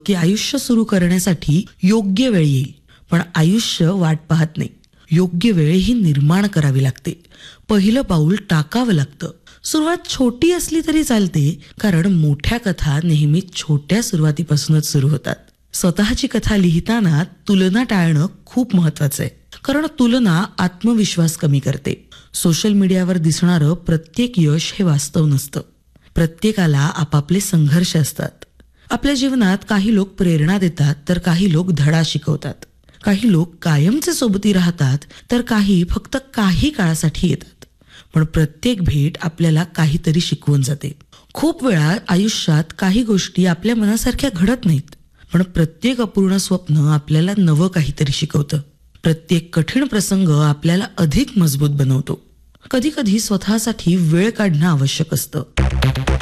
की आयुष्य सुरू करण्यासाठी योग्य वेळ येईल, पण आयुष्य वाट पाहत नाही. योग्य वेळ ही निर्माण करावी लागते. पहिलं पाऊल टाकावं लागतं. सुरुवात छोटी असली तरी चालते, कारण मोठ्या कथा नेहमी छोट्या सुरुवातीपासूनच सुरू होतात. स्वतःची कथा लिहिताना तुलना टाळणं खूप महत्वाचं आहे, कारण तुलना आत्मविश्वास कमी करते. सोशल मीडियावर दिसणारं प्रत्येक यश हे वास्तव नसतं. प्रत्येकाला आपापले संघर्ष असतात. आपल्या जीवनात काही लोक प्रेरणा देतात, तर काही लोक धडा शिकवतात. काही लोक कायमचे सोबती राहतात, तर काही फक्त काही काळासाठी येतात. पण प्रत्येक भेट आपल्याला काहीतरी शिकवून जाते. खूप वेळा आयुष्यात काही गोष्टी आपल्या मनासारख्या घडत नाहीत, पण प्रत्येक अपूर्ण स्वप्न आपल्याला नवं काहीतरी शिकवतं. प्रत्येक कठीण प्रसंग आपल्याला अधिक मजबूत बनवतो. कधी कधी स्वतःसाठी वेळ काढणं आवश्यक असतं.